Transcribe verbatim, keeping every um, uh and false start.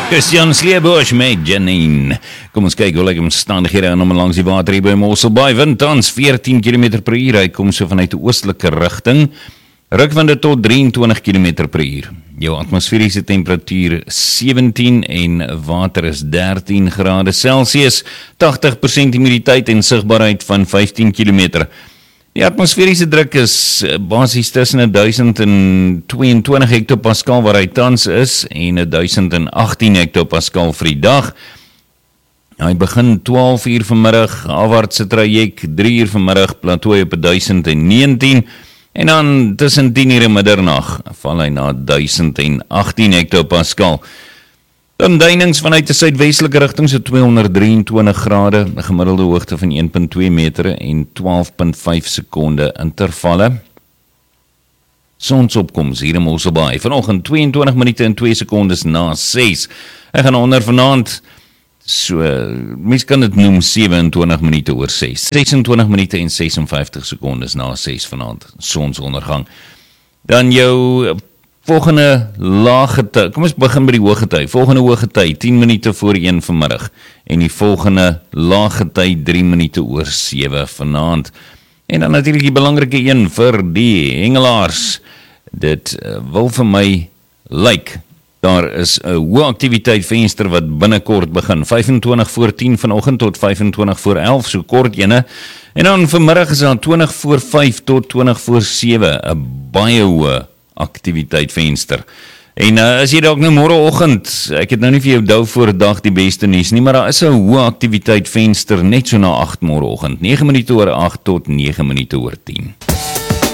Christian Sleebosch met Janine. Kom ons kyk hoe lyk omstandighede aan om langs die water hier by Mosselbaai. Wind tans veertien kilometer per uur. Hy kom so vanuit die oostelike rigting. Rukwinde tot drieëntwintig kilometer per uur. Jou atmosferiese temperatuur sewentien en water is dertien grade Celsius. tagtig persent humiditeit en sigbaarheid van vyftien kilometer. Die atmosferiese druk is basies tussen duisend tweeëntwintig hektopascal waar hy tans is en duisend agttien hektopascal vir die dag. Hy begin twaalf uur vanmiddag, afwaartse traject, drie uur vanmiddag, plateau op duisend negentien en dan tussen tien uur en middernag val hy na duisend agttien hektopascal. Dan duinings vanuit die suidwestelike rigting so tweehonderddrieëntwintig grade, 'n gemiddelde hoogte van een komma twee meter en twaalf komma vyf sekonde intervalle. Sonsopkoms hier in Mosselbaai, vanoggend tweeëntwintig minute en twee sekondes na ses. Ek gaan onder vanaand, so, mens kan dit noem sewe-en-twintig minute oor ses. ses-en-twintig minute en ses en vyftig sekondes na ses vanaand, sonsondergang. Dan jou volgende laaggety, kom ons begin by die hoëgety. Volgende hoëgety tien minute voor een vanmiddag en die volgende laaggety drie minute oor sewe vanaand. En dan natuurlik die belangrike een vir die hengelaars. Dit uh, wil vir my lyk, daar is 'n hoë aktiwiteit venster wat binnekort begin. vyfentwintig voor tien vanoggend tot vyfentwintig voor elf, so kort ene. En dan vanmiddag is daar twintig voor vyf tot twintig voor sewe, 'n baie hoë aktiwiteit venster. En uh, as jy dalk nou môreoggend, ek het nou nie vir jou dou voor dag die beste nuus nie, maar daar is 'n hoë aktiwiteit venster net so na agt môreoggend, nege minute oor agt tot nege minute oor tien.